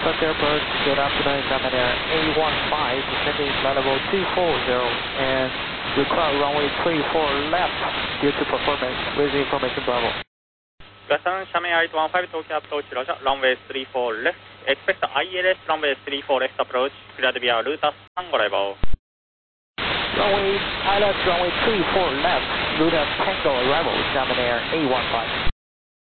Southwest Airport, good afternoon, German Air A15, descending level 240, and require runway 34 left due to performance, with information Bravo. Good afternoon, German Air 815, Tokyo approach, Roger, runway 34 left, expect ILS runway 34 left approach, cleared via Ruta Tango arrival. Runway ILS runway 34 left, Ruta Tango arrival, German Air A15.